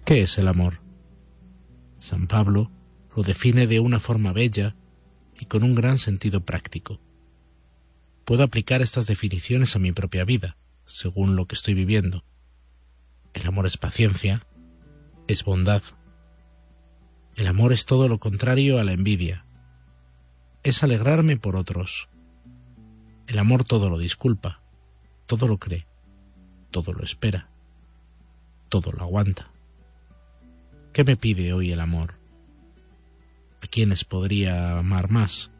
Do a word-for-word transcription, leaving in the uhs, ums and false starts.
¿Qué es el amor? San Pablo lo define de una forma bella y con un gran sentido práctico. Puedo aplicar estas definiciones a mi propia vida, según lo que estoy viviendo. El amor es paciencia, es bondad. El amor es todo lo contrario a la envidia. Es alegrarme por otros. El amor todo lo disculpa, todo lo cree, todo lo espera, todo lo aguanta. ¿Qué me pide hoy el amor? ¿A quiénes podría amar más?